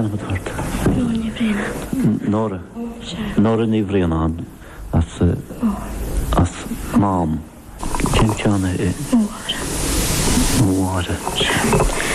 ceanna thuirt. Ní bhríonna. Nóra ní bhríonán as mám. Ceanna é? Móra.